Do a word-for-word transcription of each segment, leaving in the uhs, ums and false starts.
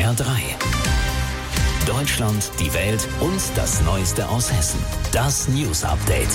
R drei. Deutschland, die Welt und das Neueste aus Hessen. Das News Update.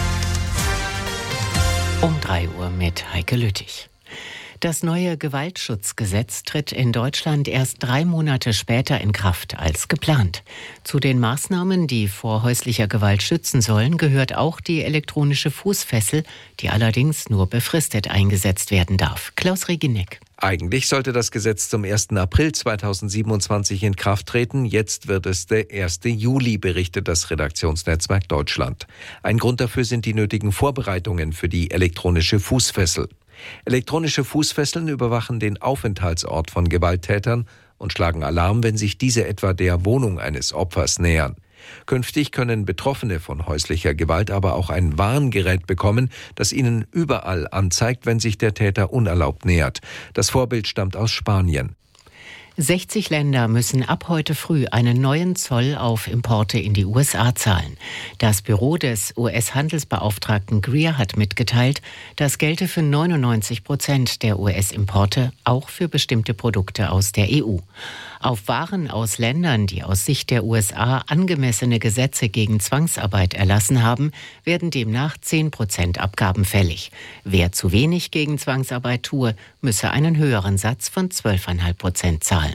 Um drei Uhr mit Heike Lüttich. Das neue Gewaltschutzgesetz tritt in Deutschland erst drei Monate später in Kraft als geplant. Zu den Maßnahmen, die vor häuslicher Gewalt schützen sollen, gehört auch die elektronische Fußfessel, die allerdings nur befristet eingesetzt werden darf. Klaus Regineck. Eigentlich sollte das Gesetz zum ersten April zweitausendsiebenundzwanzig in Kraft treten. Jetzt wird es der erste Juli, berichtet das Redaktionsnetzwerk Deutschland. Ein Grund dafür sind die nötigen Vorbereitungen für die elektronische Fußfessel. Elektronische Fußfesseln überwachen den Aufenthaltsort von Gewalttätern und schlagen Alarm, wenn sich diese etwa der Wohnung eines Opfers nähern. Künftig können Betroffene von häuslicher Gewalt aber auch ein Warngerät bekommen, das ihnen überall anzeigt, wenn sich der Täter unerlaubt nähert. Das Vorbild stammt aus Spanien. sechzig Länder müssen ab heute früh einen neuen Zoll auf Importe in die U S A zahlen. Das Büro des U S-Handelsbeauftragten Greer hat mitgeteilt, das gelte für neunundneunzig Prozent der U S-Importe, auch für bestimmte Produkte aus der E U. Auf Waren aus Ländern, die aus Sicht der U S A angemessene Gesetze gegen Zwangsarbeit erlassen haben, werden demnach zehn Prozent Abgaben fällig. Wer zu wenig gegen Zwangsarbeit tue, müsse einen höheren Satz von zwölf Komma fünf Prozent zahlen.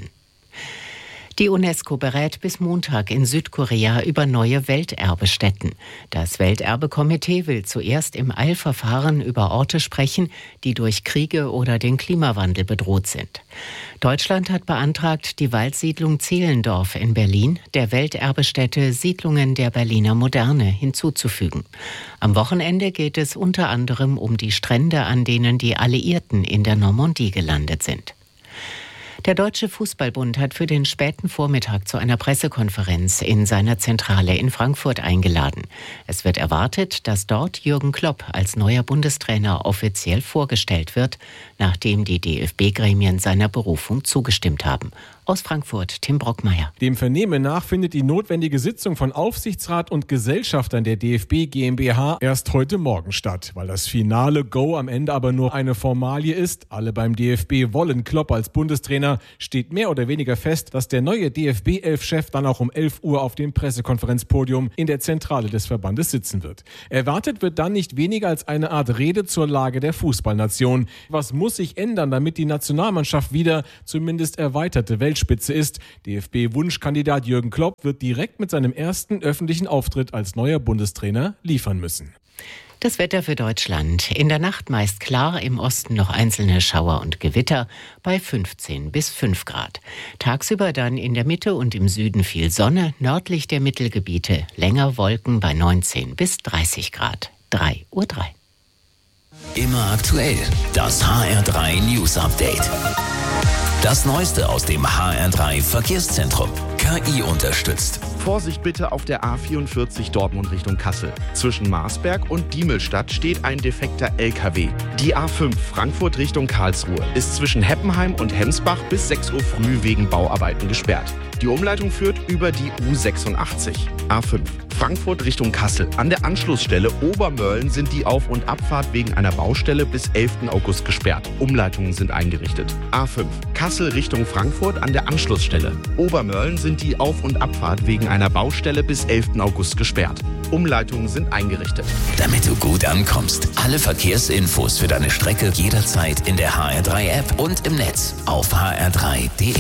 Die UNESCO berät bis Montag in Südkorea über neue Welterbestätten. Das Welterbekomitee will zuerst im Eilverfahren über Orte sprechen, die durch Kriege oder den Klimawandel bedroht sind. Deutschland hat beantragt, die Waldsiedlung Zehlendorf in Berlin der Welterbestätte Siedlungen der Berliner Moderne hinzuzufügen. Am Wochenende geht es unter anderem um die Strände, an denen die Alliierten in der Normandie gelandet sind. Der Deutsche Fußballbund hat für den späten Vormittag zu einer Pressekonferenz in seiner Zentrale in Frankfurt eingeladen. Es wird erwartet, dass dort Jürgen Klopp als neuer Bundestrainer offiziell vorgestellt wird, nachdem die D F B-Gremien seiner Berufung zugestimmt haben. Aus Frankfurt, Tim Brockmeier. Dem Vernehmen nach findet die notwendige Sitzung von Aufsichtsrat und Gesellschaftern der D F B GmbH erst heute Morgen statt. Weil das finale Go am Ende aber nur eine Formalie ist, alle beim D F B wollen Klopp als Bundestrainer, steht mehr oder weniger fest, dass der neue D F B-Elf-Chef dann auch um elf Uhr auf dem Pressekonferenzpodium in der Zentrale des Verbandes sitzen wird. Erwartet wird dann nicht weniger als eine Art Rede zur Lage der Fußballnation. Was muss sich ändern, damit die Nationalmannschaft wieder zumindest erweiterte Weltspitze ist? D F B-Wunschkandidat Jürgen Klopp wird direkt mit seinem ersten öffentlichen Auftritt als neuer Bundestrainer liefern müssen. Das Wetter für Deutschland. In der Nacht meist klar, im Osten noch einzelne Schauer und Gewitter bei fünfzehn bis fünf Grad. Tagsüber dann in der Mitte und im Süden viel Sonne, nördlich der Mittelgebiete länger Wolken bei neunzehn bis dreißig Grad. drei Uhr drei. Immer aktuell. Das H R drei News Update. Das Neueste aus dem H R drei Verkehrszentrum. K I unterstützt. Vorsicht bitte auf der A vierundvierzig Dortmund Richtung Kassel. Zwischen Marsberg und Diemelstadt steht ein defekter L K W. Die A fünf Frankfurt Richtung Karlsruhe ist zwischen Heppenheim und Hemsbach bis sechs Uhr früh wegen Bauarbeiten gesperrt. Die Umleitung führt über die U sechsundachtzig. A fünf Frankfurt Richtung Kassel. An der Anschlussstelle Obermörlen sind die Auf- und Abfahrt wegen einer Baustelle bis elften August gesperrt. Umleitungen sind eingerichtet. A fünf Kassel Richtung Frankfurt an der Anschlussstelle. Obermörlen sind die Auf- und Abfahrt wegen einer Baustelle bis elften August gesperrt. Umleitungen sind eingerichtet. Damit du gut ankommst, alle Verkehrsinfos für deine Strecke jederzeit in der H R drei App und im Netz auf h r drei punkt d e.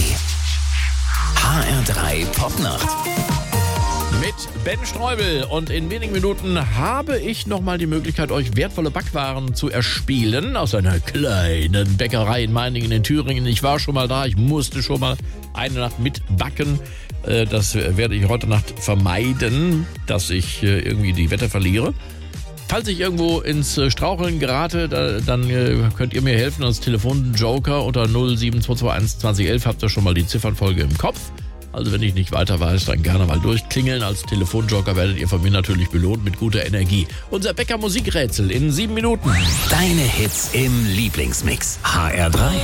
H R drei Popnacht. Mit Ben Streubel, und in wenigen Minuten habe ich nochmal die Möglichkeit, euch wertvolle Backwaren zu erspielen aus einer kleinen Bäckerei in Meiningen in Thüringen. Ich war schon mal da, ich musste schon mal eine Nacht mitbacken. Das werde ich heute Nacht vermeiden, dass ich irgendwie die Wette verliere. Falls ich irgendwo ins Straucheln gerate, dann könnt ihr mir helfen als Telefonjoker unter null sieben zwei zwei eins zwanzig elf. Habt ihr schon mal die Ziffernfolge im Kopf? Also wenn ich nicht weiter weiß, dann gerne mal durchklingeln. Als Telefonjoker werdet ihr von mir natürlich belohnt mit guter Energie. Unser Bäcker Musikrätsel in sieben Minuten. Deine Hits im Lieblingsmix. H R drei.